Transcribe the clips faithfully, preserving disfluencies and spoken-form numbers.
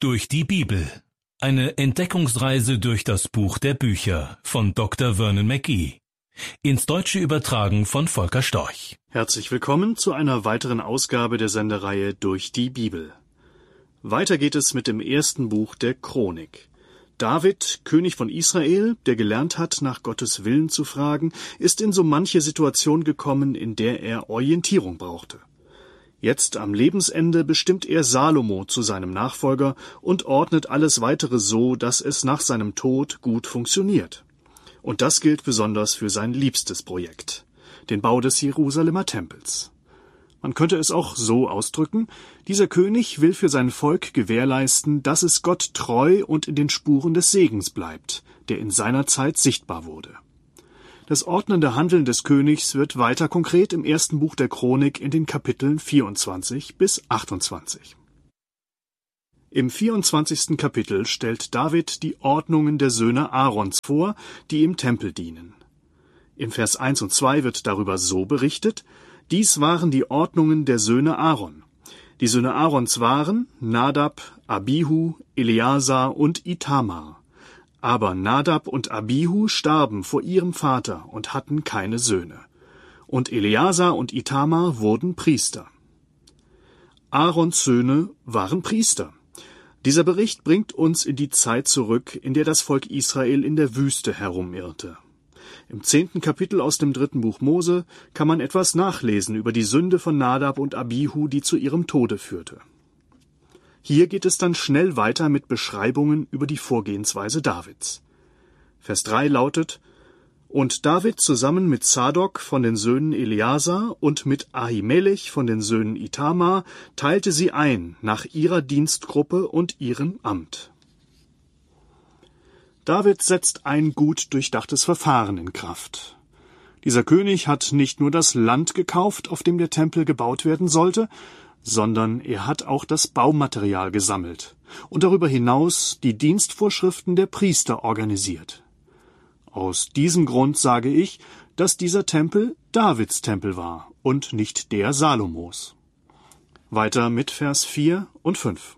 Durch die Bibel. Eine Entdeckungsreise durch das Buch der Bücher von Doktor Vernon McGee. Ins Deutsche übertragen von Volker Storch. Herzlich willkommen zu einer weiteren Ausgabe der Sendereihe Durch die Bibel. Weiter geht es mit dem ersten Buch der Chronik. David, König von Israel, der gelernt hat, nach Gottes Willen zu fragen, ist in so manche Situation gekommen, in der er Orientierung brauchte. Jetzt am Lebensende bestimmt er Salomo zu seinem Nachfolger und ordnet alles Weitere so, dass es nach seinem Tod gut funktioniert. Und das gilt besonders für sein liebstes Projekt, den Bau des Jerusalemer Tempels. Man könnte es auch so ausdrücken: Dieser König will für sein Volk gewährleisten, dass es Gott treu und in den Spuren des Segens bleibt, der in seiner Zeit sichtbar wurde. Das ordnende Handeln des Königs wird weiter konkret im ersten Buch der Chronik in den Kapiteln vierundzwanzig bis achtundzwanzig. Im vierundzwanzigsten Kapitel stellt David die Ordnungen der Söhne Aarons vor, die im Tempel dienen. In Vers eins und zwei wird darüber so berichtet: Dies waren die Ordnungen der Söhne Aaron. Die Söhne Aarons waren Nadab, Abihu, Eleazar und Itamar. Aber Nadab und Abihu starben vor ihrem Vater und hatten keine Söhne. Und Eleazar und Itamar wurden Priester. Aarons Söhne waren Priester. Dieser Bericht bringt uns in die Zeit zurück, in der das Volk Israel in der Wüste herumirrte. Im zehnten Kapitel aus dem dritten Buch Mose kann man etwas nachlesen über die Sünde von Nadab und Abihu, die zu ihrem Tode führte. Hier geht es dann schnell weiter mit Beschreibungen über die Vorgehensweise Davids. Vers drei lautet: Und David zusammen mit Zadok von den Söhnen Eleazar und mit Ahimelech von den Söhnen Itamar teilte sie ein nach ihrer Dienstgruppe und ihrem Amt. David setzt ein gut durchdachtes Verfahren in Kraft. Dieser König hat nicht nur das Land gekauft, auf dem der Tempel gebaut werden sollte, sondern er hat auch das Baumaterial gesammelt und darüber hinaus die Dienstvorschriften der Priester organisiert. Aus diesem Grund sage ich, dass dieser Tempel Davids Tempel war und nicht der Salomos. Weiter mit Vers vier und fünf.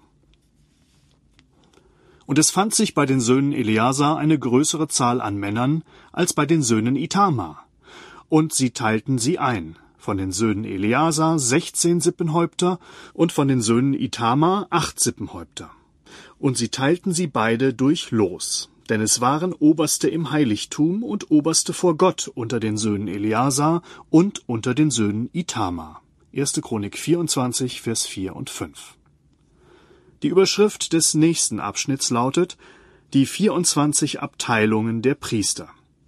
Und es fand sich bei den Söhnen Eleazar eine größere Zahl an Männern als bei den Söhnen Itamar. Und sie teilten sie ein. Von den Söhnen Eleazar sechzehn Sippenhäupter und von den Söhnen Itamar acht Sippenhäupter. Und sie teilten sie beide durch Los, denn es waren Oberste im Heiligtum und Oberste vor Gott unter den Söhnen Eleazar und unter den Söhnen Itamar. erste Chronik vierundzwanzig, Vers vier und fünf. Die Überschrift des nächsten Abschnitts lautet: Die vierundzwanzig Abteilungen der Priester.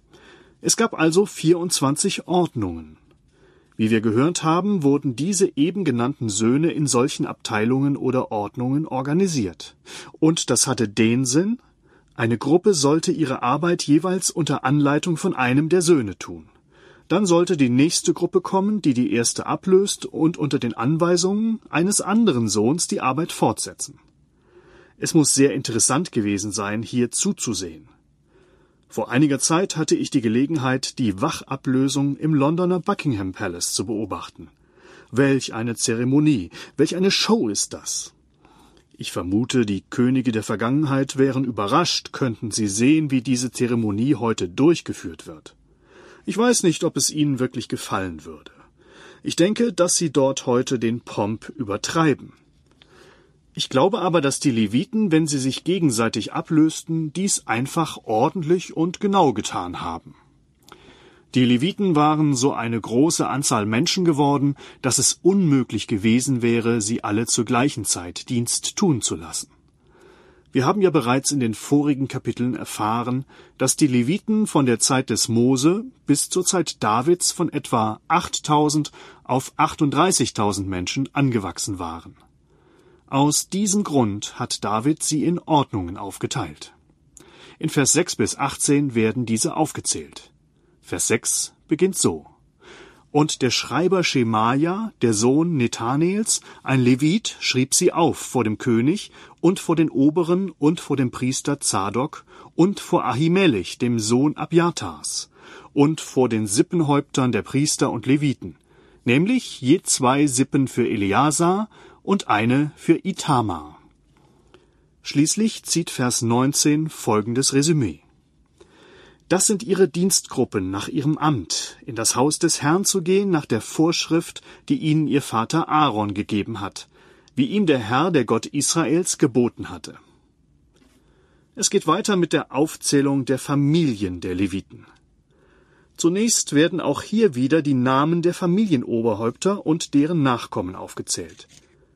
Es gab also vierundzwanzig Ordnungen. Wie wir gehört haben, wurden diese eben genannten Söhne in solchen Abteilungen oder Ordnungen organisiert. Und das hatte den Sinn: Eine Gruppe sollte ihre Arbeit jeweils unter Anleitung von einem der Söhne tun. Dann sollte die nächste Gruppe kommen, die die erste ablöst und unter den Anweisungen eines anderen Sohns die Arbeit fortsetzen. Es muss sehr interessant gewesen sein, hier zuzusehen. Vor einiger Zeit hatte ich die Gelegenheit, die Wachablösung im Londoner Buckingham Palace zu beobachten. Welch eine Zeremonie, welch eine Show ist das! Ich vermute, die Könige der Vergangenheit wären überrascht, könnten sie sehen, wie diese Zeremonie heute durchgeführt wird. Ich weiß nicht, ob es ihnen wirklich gefallen würde. Ich denke, dass sie dort heute den Pomp übertreiben. Ich glaube aber, dass die Leviten, wenn sie sich gegenseitig ablösten, dies einfach ordentlich und genau getan haben. Die Leviten waren so eine große Anzahl Menschen geworden, dass es unmöglich gewesen wäre, sie alle zur gleichen Zeit Dienst tun zu lassen. Wir haben ja bereits in den vorigen Kapiteln erfahren, dass die Leviten von der Zeit des Mose bis zur Zeit Davids von etwa achttausend auf achtunddreißigtausend Menschen angewachsen waren. Aus diesem Grund hat David sie in Ordnungen aufgeteilt. In Vers sechs bis achtzehn werden diese aufgezählt. Vers sechs beginnt so: Und der Schreiber Schemaja, der Sohn Nethanels, ein Levit, schrieb sie auf vor dem König und vor den Oberen und vor dem Priester Zadok und vor Ahimelech, dem Sohn Abjatars, und vor den Sippenhäuptern der Priester und Leviten, nämlich je zwei Sippen für Eleazar und eine für Itamar. Schließlich zieht Vers neunzehn folgendes Resümee. Das sind ihre Dienstgruppen nach ihrem Amt, in das Haus des Herrn zu gehen nach der Vorschrift, die ihnen ihr Vater Aaron gegeben hat, wie ihm der Herr, der Gott Israels, geboten hatte. Es geht weiter mit der Aufzählung der Familien der Leviten. Zunächst werden auch hier wieder die Namen der Familienoberhäupter und deren Nachkommen aufgezählt.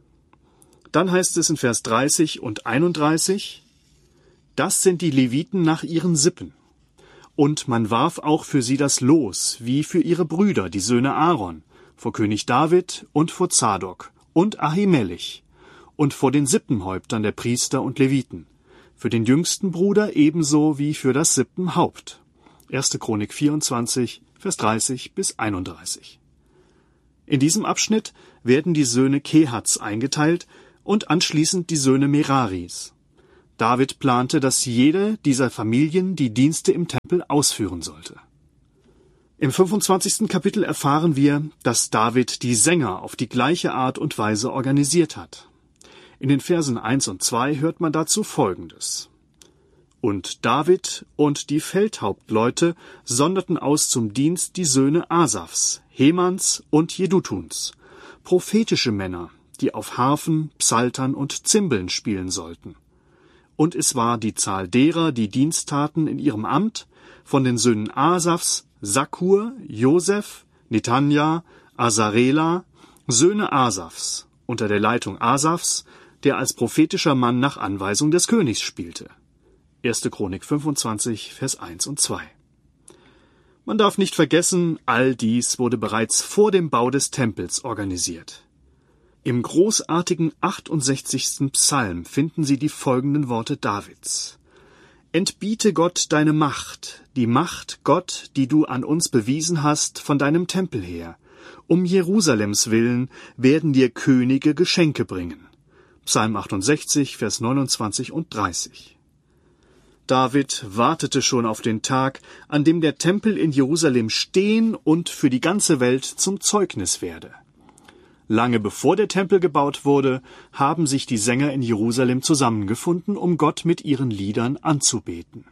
Dann heißt es in Vers dreißig und einunddreißig, das sind die Leviten nach ihren Sippen. Und man warf auch für sie das Los, wie für ihre Brüder, die Söhne Aaron, vor König David und vor Zadok und Ahimelech und vor den Sippenhäuptern der Priester und Leviten, für den jüngsten Bruder ebenso wie für das Sippenhaupt. erste Chronik vierundzwanzig, Vers dreißig bis einunddreißig. In diesem Abschnitt werden die Söhne Kehats eingeteilt und anschließend die Söhne Meraris. David plante, dass jede dieser Familien die Dienste im Tempel ausführen sollte. Im fünfundzwanzigsten Kapitel erfahren wir, dass David die Sänger auf die gleiche Art und Weise organisiert hat. In den Versen eins und zwei hört man dazu Folgendes. Und David und die Feldhauptleute sonderten aus zum Dienst die Söhne Asafs, Hemans und Jedutuns, prophetische Männer, die auf Harfen, Psaltern und Zimbeln spielen sollten. Und es war die Zahl derer, die Dienst taten in ihrem Amt, von den Söhnen Asafs, Sakur, Joseph, Netanja, Asarela, Söhne Asafs, unter der Leitung Asafs, der als prophetischer Mann nach Anweisung des Königs spielte. erste Chronik fünfundzwanzig, Vers eins und zwei. Man darf nicht vergessen, all dies wurde bereits vor dem Bau des Tempels organisiert. Im großartigen achtundsechzigsten Psalm finden Sie die folgenden Worte Davids. Entbiete Gott deine Macht, die Macht, Gott, die du an uns bewiesen hast, von deinem Tempel her. Um Jerusalems willen werden dir Könige Geschenke bringen. Psalm achtundsechzig, Vers neunundzwanzig und dreißig. David wartete schon auf den Tag, an dem der Tempel in Jerusalem stehen und für die ganze Welt zum Zeugnis werde. Lange bevor der Tempel gebaut wurde, haben sich die Sänger in Jerusalem zusammengefunden, um Gott mit ihren Liedern anzubeten.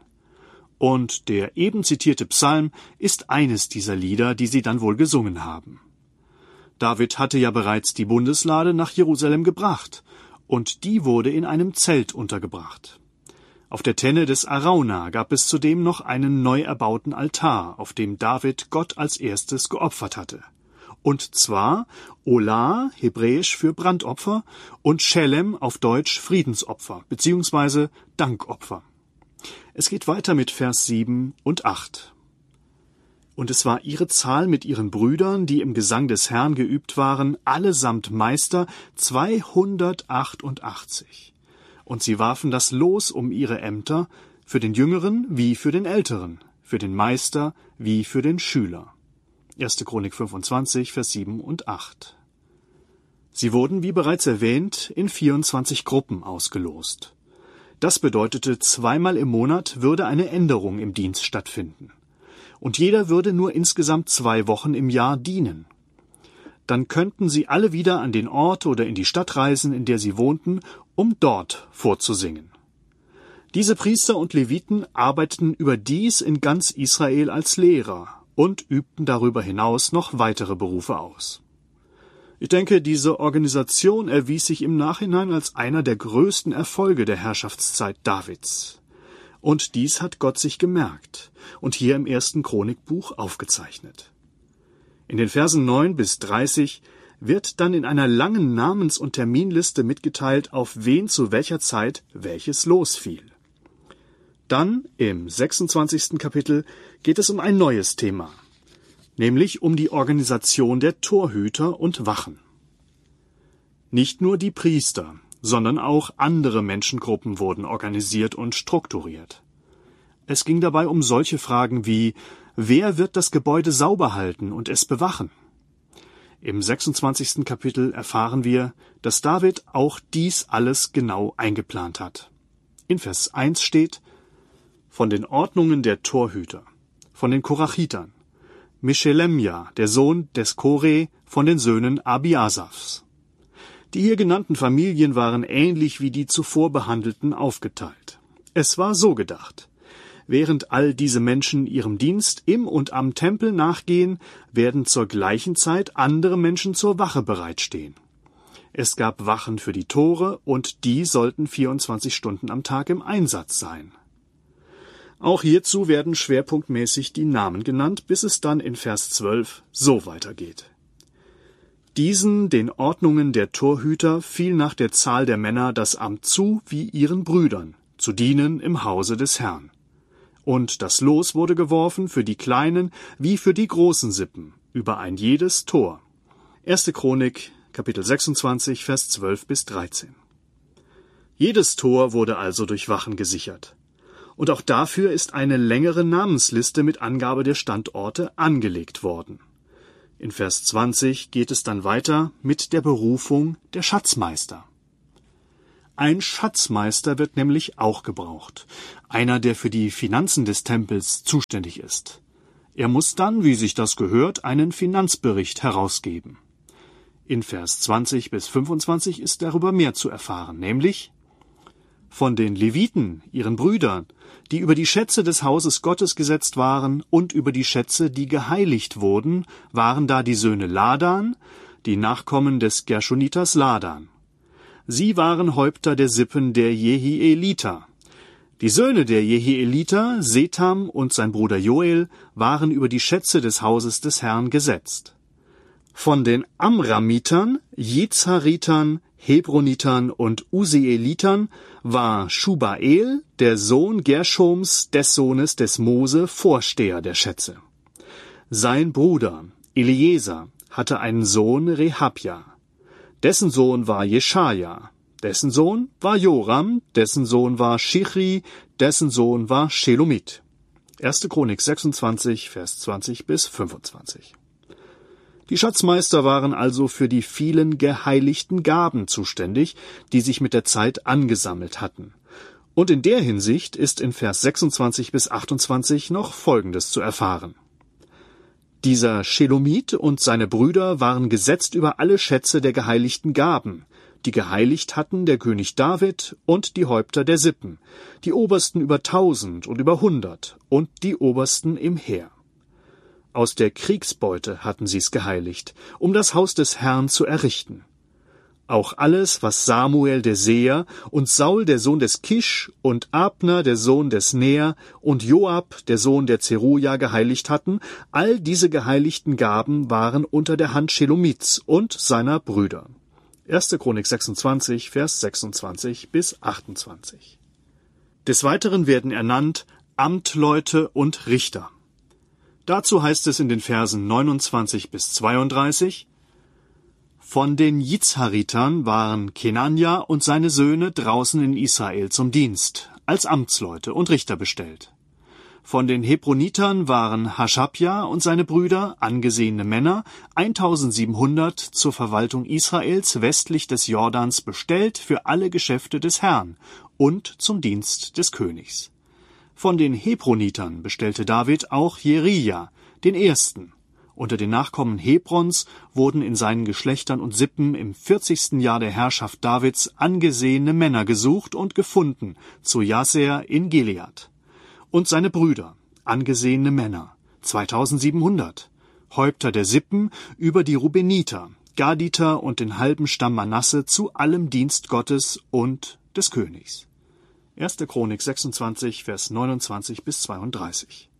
Und der eben zitierte Psalm ist eines dieser Lieder, die sie dann wohl gesungen haben. David hatte ja bereits die Bundeslade nach Jerusalem gebracht, und die wurde in einem Zelt untergebracht. Auf der Tenne des Arauna gab es zudem noch einen neu erbauten Altar, auf dem David Gott als erstes geopfert hatte. Und zwar Olah, hebräisch für Brandopfer, und Schelem, auf Deutsch Friedensopfer bzw. Dankopfer. Es geht weiter mit Vers sieben und acht. Und es war ihre Zahl mit ihren Brüdern, die im Gesang des Herrn geübt waren, allesamt Meister, zweihundertachtundachtzig. Und sie warfen das Los um ihre Ämter, für den Jüngeren wie für den Älteren, für den Meister wie für den Schüler. erste Chronik fünfundzwanzig, Vers sieben und acht. Sie wurden, wie bereits erwähnt, in vierundzwanzig Gruppen ausgelost. Das bedeutete, zweimal im Monat würde eine Änderung im Dienst stattfinden. Und jeder würde nur insgesamt zwei Wochen im Jahr dienen. Dann könnten sie alle wieder an den Ort oder in die Stadt reisen, in der sie wohnten, um dort vorzusingen. Diese Priester und Leviten arbeiteten überdies in ganz Israel als Lehrer und übten darüber hinaus noch weitere Berufe aus. Ich denke, diese Organisation erwies sich im Nachhinein als einer der größten Erfolge der Herrschaftszeit Davids. Und dies hat Gott sich gemerkt und hier im ersten Chronikbuch aufgezeichnet. In den Versen neun bis dreißig wird dann in einer langen Namens- und Terminliste mitgeteilt, auf wen zu welcher Zeit welches Los fiel. Dann, im sechsundzwanzigsten Kapitel, geht es um ein neues Thema, nämlich um die Organisation der Torhüter und Wachen. Nicht nur die Priester, sondern auch andere Menschengruppen wurden organisiert und strukturiert. Es ging dabei um solche Fragen wie: Wer wird das Gebäude sauber halten und es bewachen? Im sechsundzwanzigsten Kapitel erfahren wir, dass David auch dies alles genau eingeplant hat. In Vers eins steht: Von den Ordnungen der Torhüter, von den Korachitern, Meshelemja, der Sohn des Kore, von den Söhnen Abiasafs. Die hier genannten Familien waren ähnlich wie die zuvor behandelten aufgeteilt. Es war so gedacht: Während all diese Menschen ihrem Dienst im und am Tempel nachgehen, werden zur gleichen Zeit andere Menschen zur Wache bereitstehen. Es gab Wachen für die Tore, und die sollten vierundzwanzig Stunden am Tag im Einsatz sein. Auch hierzu werden schwerpunktmäßig die Namen genannt, bis es dann in Vers zwölf so weitergeht. Diesen, den Ordnungen der Torhüter, fiel nach der Zahl der Männer das Amt zu, wie ihren Brüdern, zu dienen im Hause des Herrn. Und das Los wurde geworfen für die kleinen wie für die großen Sippen, über ein jedes Tor. Erste Chronik, Kapitel sechsundzwanzig, Vers zwölf bis dreizehn. Jedes Tor wurde also durch Wachen gesichert. Und auch dafür ist eine längere Namensliste mit Angabe der Standorte angelegt worden. In Vers zwanzig geht es dann weiter mit der Berufung der Schatzmeister. Ein Schatzmeister wird nämlich auch gebraucht, einer, der für die Finanzen des Tempels zuständig ist. Er muss dann, wie sich das gehört, einen Finanzbericht herausgeben. In Vers zwanzig bis fünfundzwanzig ist darüber mehr zu erfahren, nämlich: Von den Leviten, ihren Brüdern, die über die Schätze des Hauses Gottes gesetzt waren und über die Schätze, die geheiligt wurden, waren da die Söhne Ladan, die Nachkommen des Gershoniters Ladan. Sie waren Häupter der Sippen der Jehieliter. Die Söhne der Jehieliter, Setham und sein Bruder Joel, waren über die Schätze des Hauses des Herrn gesetzt. Von den Amramitern, Jizharitern, Hebronitern und Usielitern war Schubael, der Sohn Gershoms, des Sohnes des Mose, Vorsteher der Schätze. Sein Bruder Eliezer hatte einen Sohn, Rehabja. Dessen Sohn war Jeschaja. Dessen Sohn war Joram. Dessen Sohn war Schichri. Dessen Sohn war Shelomit. Erste Chronik sechsundzwanzig, Vers zwanzig bis fünfundzwanzig. Die Schatzmeister waren also für die vielen geheiligten Gaben zuständig, die sich mit der Zeit angesammelt hatten. Und in der Hinsicht ist in Vers sechsundzwanzig bis achtundzwanzig noch Folgendes zu erfahren. Dieser Shelomit und seine Brüder waren gesetzt über alle Schätze der geheiligten Gaben, die geheiligt hatten der König David und die Häupter der Sippen, die Obersten über tausend und über hundert und die Obersten im Heer. Aus der Kriegsbeute hatten sie's geheiligt, um das Haus des Herrn zu errichten. Auch alles, was Samuel der Seher und Saul der Sohn des Kisch und Abner der Sohn des Ner und Joab der Sohn der Zeruja geheiligt hatten, all diese geheiligten Gaben waren unter der Hand Shelomits und seiner Brüder. Erste Chronik sechsundzwanzig, Vers sechsundzwanzig bis achtundzwanzig. Des Weiteren werden ernannt Amtleute und Richter. Dazu heißt es in den Versen neunundzwanzig bis zweiunddreißig: Von den Jizharitern waren Kenania und seine Söhne draußen in Israel zum Dienst, als Amtsleute und Richter bestellt. Von den Hebronitern waren Haschabja und seine Brüder, angesehene Männer, eintausendsiebenhundert zur Verwaltung Israels westlich des Jordans bestellt für alle Geschäfte des Herrn und zum Dienst des Königs. Von den Hebronitern bestellte David auch Jerija, den Ersten. Unter den Nachkommen Hebrons wurden in seinen Geschlechtern und Sippen im vierzigsten Jahr der Herrschaft Davids angesehene Männer gesucht und gefunden, zu Jaser in Gilead. Und seine Brüder, angesehene Männer, zweitausendsiebenhundert, Häupter der Sippen über die Rubeniter, Gaditer und den halben Stamm Manasse zu allem Dienst Gottes und des Königs. Erste Chronik sechsundzwanzig, Vers neunundzwanzig bis zweiunddreißig.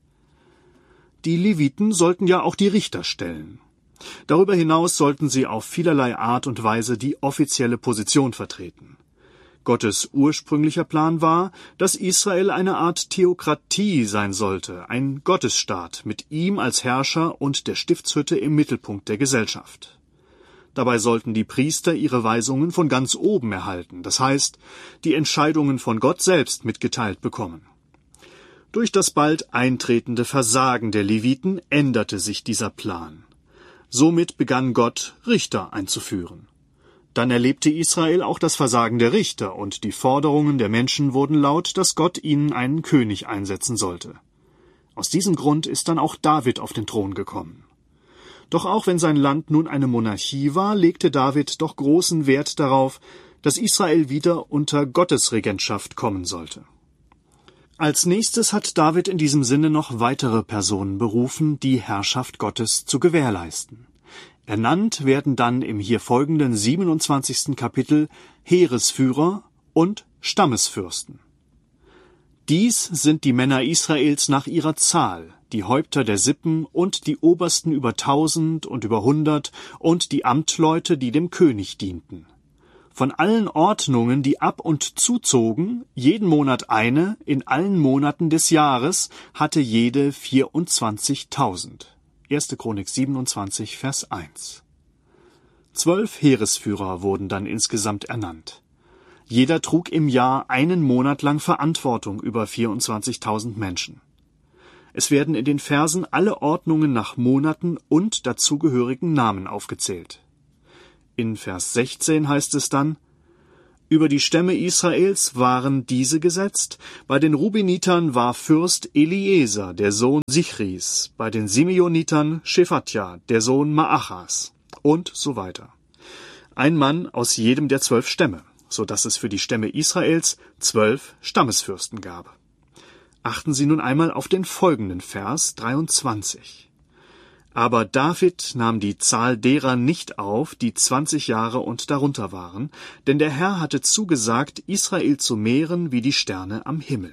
Die Leviten sollten ja auch die Richter stellen. Darüber hinaus sollten sie auf vielerlei Art und Weise die offizielle Position vertreten. Gottes ursprünglicher Plan war, dass Israel eine Art Theokratie sein sollte, ein Gottesstaat mit ihm als Herrscher und der Stiftshütte im Mittelpunkt der Gesellschaft. Dabei sollten die Priester ihre Weisungen von ganz oben erhalten, das heißt, die Entscheidungen von Gott selbst mitgeteilt bekommen. Durch das bald eintretende Versagen der Leviten änderte sich dieser Plan. Somit begann Gott, Richter einzuführen. Dann erlebte Israel auch das Versagen der Richter, und die Forderungen der Menschen wurden laut, dass Gott ihnen einen König einsetzen sollte. Aus diesem Grund ist dann auch David auf den Thron gekommen. Doch auch wenn sein Land nun eine Monarchie war, legte David doch großen Wert darauf, dass Israel wieder unter Gottes Regentschaft kommen sollte. Als nächstes hat David in diesem Sinne noch weitere Personen berufen, die Herrschaft Gottes zu gewährleisten. Ernannt werden dann im hier folgenden siebenundzwanzigsten Kapitel Heeresführer und Stammesfürsten. Dies sind die Männer Israels nach ihrer Zahl, die Häupter der Sippen und die Obersten über tausend und über hundert und die Amtleute, die dem König dienten. Von allen Ordnungen, die ab und zuzogen, jeden Monat eine, in allen Monaten des Jahres, hatte jede vierundzwanzigtausend. erste Chronik siebenundzwanzig, Vers eins. Zwölf Heeresführer wurden dann insgesamt ernannt. Jeder trug im Jahr einen Monat lang Verantwortung über vierundzwanzigtausend Menschen. Es werden in den Versen alle Ordnungen nach Monaten und dazugehörigen Namen aufgezählt. In Vers sechzehn heißt es dann: Über die Stämme Israels waren diese gesetzt. Bei den Rubenitern war Fürst Eliezer, der Sohn Sichris, bei den Simeonitern Schephatja, der Sohn Maachas und so weiter. Ein Mann aus jedem der zwölf Stämme, so dass es für die Stämme Israels zwölf Stammesfürsten gab. Achten Sie nun einmal auf den folgenden Vers dreiundzwanzig. Aber David nahm die Zahl derer nicht auf, die zwanzig Jahre und darunter waren, denn der Herr hatte zugesagt, Israel zu mehren wie die Sterne am Himmel.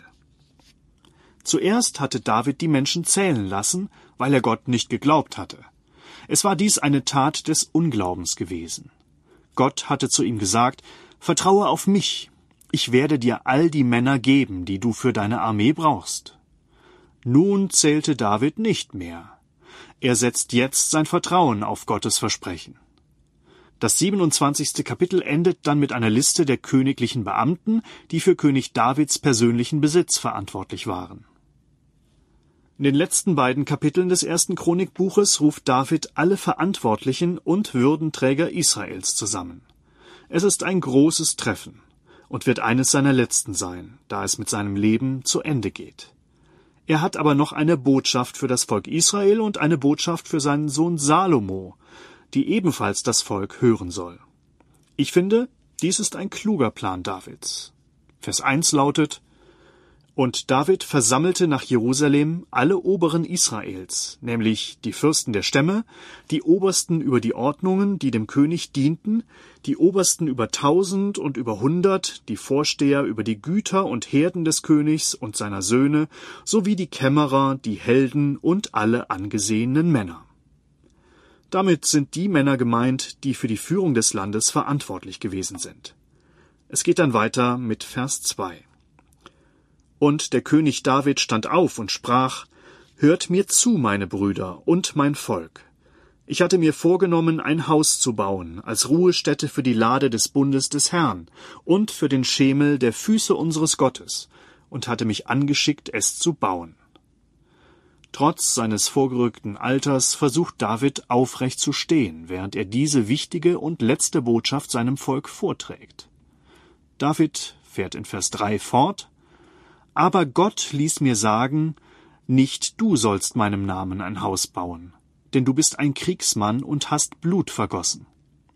Zuerst hatte David die Menschen zählen lassen, weil er Gott nicht geglaubt hatte. Es war dies eine Tat des Unglaubens gewesen. Gott hatte zu ihm gesagt: Vertraue auf mich, ich werde dir all die Männer geben, die du für deine Armee brauchst. Nun zählte David nicht mehr. Er setzt jetzt sein Vertrauen auf Gottes Versprechen. Das siebenundzwanzigste Kapitel endet dann mit einer Liste der königlichen Beamten, die für König Davids persönlichen Besitz verantwortlich waren. In den letzten beiden Kapiteln des ersten Chronikbuches ruft David alle Verantwortlichen und Würdenträger Israels zusammen. Es ist ein großes Treffen und wird eines seiner letzten sein, da es mit seinem Leben zu Ende geht. Er hat aber noch eine Botschaft für das Volk Israel und eine Botschaft für seinen Sohn Salomo, die ebenfalls das Volk hören soll. Ich finde, dies ist ein kluger Plan Davids. Vers eins lautet: Und David versammelte nach Jerusalem alle Oberen Israels, nämlich die Fürsten der Stämme, die Obersten über die Ordnungen, die dem König dienten, die Obersten über tausend und über hundert, die Vorsteher über die Güter und Herden des Königs und seiner Söhne, sowie die Kämmerer, die Helden und alle angesehenen Männer. Damit sind die Männer gemeint, die für die Führung des Landes verantwortlich gewesen sind. Es geht dann weiter mit Vers zwei. Und der König David stand auf und sprach: Hört mir zu, meine Brüder und mein Volk. Ich hatte mir vorgenommen, ein Haus zu bauen, als Ruhestätte für die Lade des Bundes des Herrn und für den Schemel der Füße unseres Gottes, und hatte mich angeschickt, es zu bauen. Trotz seines vorgerückten Alters versucht David aufrecht zu stehen, während er diese wichtige und letzte Botschaft seinem Volk vorträgt. David fährt in Vers drei fort: Aber Gott ließ mir sagen, nicht du sollst meinem Namen ein Haus bauen, denn du bist ein Kriegsmann und hast Blut vergossen.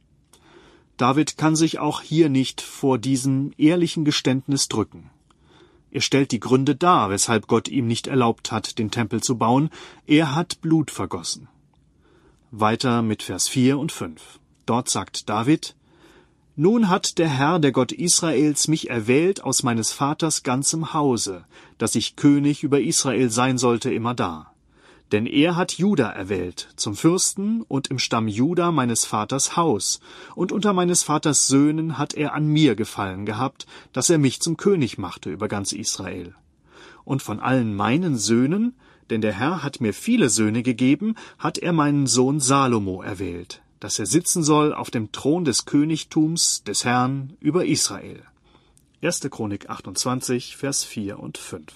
David kann sich auch hier nicht vor diesem ehrlichen Geständnis drücken. Er stellt die Gründe dar, weshalb Gott ihm nicht erlaubt hat, den Tempel zu bauen. Er hat Blut vergossen. Weiter mit Vers vier und fünf. Dort sagt David: Nun hat der Herr, der Gott Israels, mich erwählt aus meines Vaters ganzem Hause, dass ich König über Israel sein sollte immerdar. Denn er hat Juda erwählt, zum Fürsten, und im Stamm Juda meines Vaters Haus, und unter meines Vaters Söhnen hat er an mir gefallen gehabt, dass er mich zum König machte über ganz Israel. Und von allen meinen Söhnen, denn der Herr hat mir viele Söhne gegeben, hat er meinen Sohn Salomo erwählt, dass er sitzen soll auf dem Thron des Königtums des Herrn über Israel. erste Chronik achtundzwanzig, Vers vier und fünf.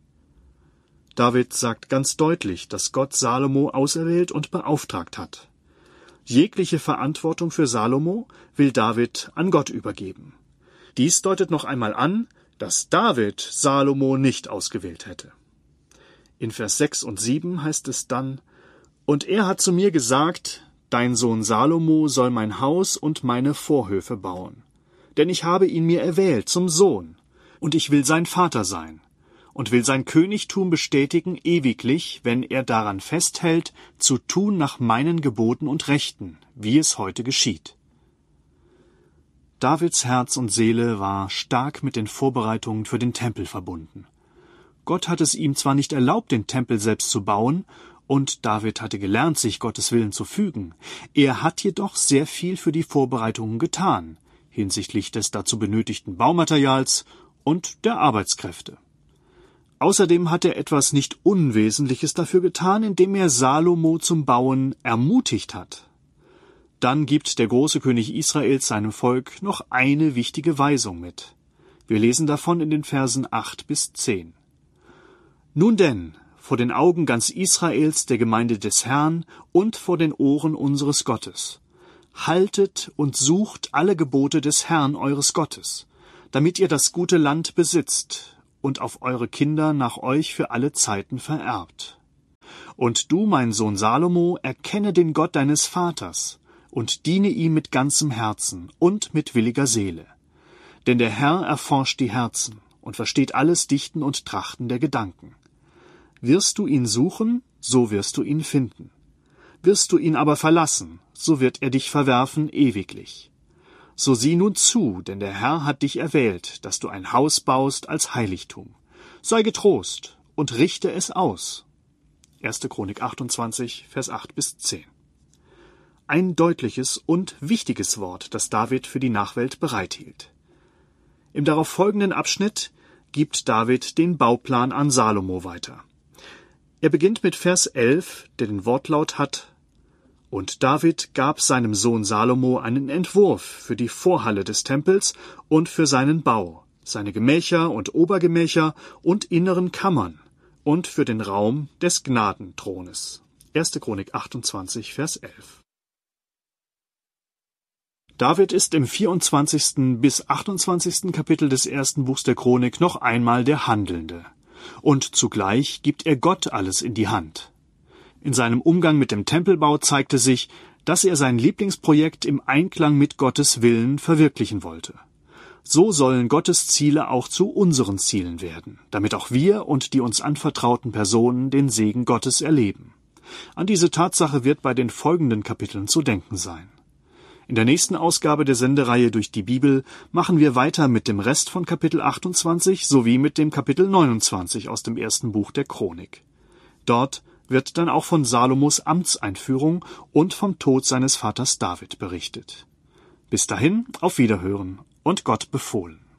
David sagt ganz deutlich, dass Gott Salomo auserwählt und beauftragt hat. Jegliche Verantwortung für Salomo will David an Gott übergeben. Dies deutet noch einmal an, dass David Salomo nicht ausgewählt hätte. In Vers sechs und sieben heißt es dann: Und er hat zu mir gesagt, dein Sohn Salomo soll mein Haus und meine Vorhöfe bauen. Denn ich habe ihn mir erwählt zum Sohn, und ich will sein Vater sein, und will sein Königtum bestätigen ewiglich, wenn er daran festhält, zu tun nach meinen Geboten und Rechten, wie es heute geschieht. Davids Herz und Seele war stark mit den Vorbereitungen für den Tempel verbunden. Gott hat es ihm zwar nicht erlaubt, den Tempel selbst zu bauen, und David hatte gelernt, sich Gottes Willen zu fügen. Er hat jedoch sehr viel für die Vorbereitungen getan, hinsichtlich des dazu benötigten Baumaterials und der Arbeitskräfte. Außerdem hat er etwas nicht Unwesentliches dafür getan, indem er Salomo zum Bauen ermutigt hat. Dann gibt der große König Israels seinem Volk noch eine wichtige Weisung mit. Wir lesen davon in den Versen acht bis zehn. Nun denn, vor den Augen ganz Israels, der Gemeinde des Herrn und vor den Ohren unseres Gottes, haltet und sucht alle Gebote des Herrn eures Gottes, damit ihr das gute Land besitzt und auf eure Kinder nach euch für alle Zeiten vererbt. Und du, mein Sohn Salomo, erkenne den Gott deines Vaters und diene ihm mit ganzem Herzen und mit williger Seele. Denn der Herr erforscht die Herzen und versteht alles Dichten und Trachten der Gedanken. Wirst du ihn suchen, so wirst du ihn finden. Wirst du ihn aber verlassen, so wird er dich verwerfen ewiglich. So sieh nun zu, denn der Herr hat dich erwählt, dass du ein Haus baust als Heiligtum. Sei getrost und richte es aus. erste Chronik achtundzwanzig, Vers acht bis zehn. Ein deutliches und wichtiges Wort, das David für die Nachwelt bereithielt. Im darauf folgenden Abschnitt gibt David den Bauplan an Salomo weiter. Er beginnt mit Vers elf, der den Wortlaut hat: Und David gab seinem Sohn Salomo einen Entwurf für die Vorhalle des Tempels und für seinen Bau, seine Gemächer und Obergemächer und inneren Kammern und für den Raum des Gnadenthrones. erste Chronik achtundzwanzig, Vers elf. David ist im vierundzwanzigsten bis achtundzwanzigsten Kapitel des ersten Buchs der Chronik noch einmal der Handelnde. Und zugleich gibt er Gott alles in die Hand. In seinem Umgang mit dem Tempelbau zeigte sich, dass er sein Lieblingsprojekt im Einklang mit Gottes Willen verwirklichen wollte. So sollen Gottes Ziele auch zu unseren Zielen werden, damit auch wir und die uns anvertrauten Personen den Segen Gottes erleben. An diese Tatsache wird bei den folgenden Kapiteln zu denken sein. In der nächsten Ausgabe der Sendereihe durch die Bibel machen wir weiter mit dem Rest von Kapitel achtundzwanzig sowie mit dem Kapitel neunundzwanzig aus dem ersten Buch der Chronik. Dort wird dann auch von Salomos Amtseinführung und vom Tod seines Vaters David berichtet. Bis dahin, auf Wiederhören und Gott befohlen.